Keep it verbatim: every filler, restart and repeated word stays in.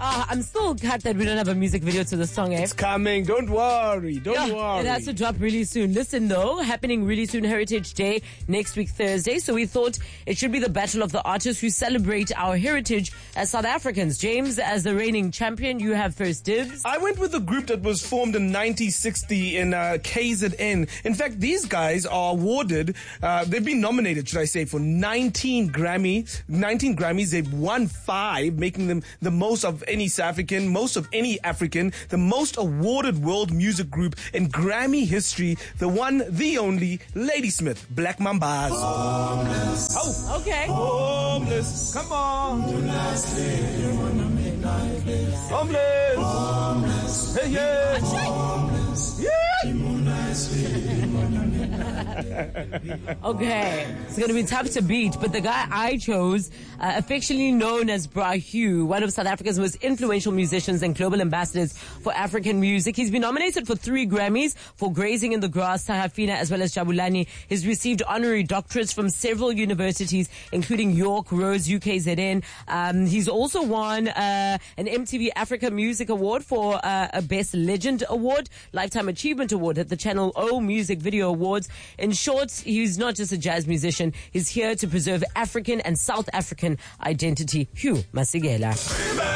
Uh, I'm still cut that we don't have a music video to the song, eh? It's coming. Don't worry. Don't Yeah, worry. it has to drop really soon. Listen, though, happening really soon, Heritage Day next week, Thursday. So we thought it should be the battle of the artists who celebrate our heritage as South Africans. James, as the reigning champion, you have first dibs. I went with a group that was formed in nineteen sixty in uh, K Z N. In fact, these guys are awarded, uh, they've been nominated, should I say, for nineteen Grammy, nineteen Grammys. They've won five, making them the most of any South African, most of any African, the most awarded world music group in Grammy history, the one, the only, Ladysmith, Black Mambas. Homeless. Oh, Okay. homeless. Come on. Homeless. Homeless. Hey, yeah. Homeless. Yeah. Okay, it's going to be tough to beat, but the guy I chose, uh, affectionately known as Bra Hugh, one of South Africa's most influential musicians and global ambassadors for African music. He's been nominated for three Grammys for Grazing in the Grass, Tahafina, as well as Jabulani. He's received honorary doctorates from several universities, including York, Rhodes, U K Z N. Um, he's also won uh, an M T V Africa Music Award for uh, a Best Legend Award, Lifetime Achievement Award at the Channel O Music Video Awards. In short, he's not just a jazz musician. He's here to preserve African and South African identity. Hugh Masekela.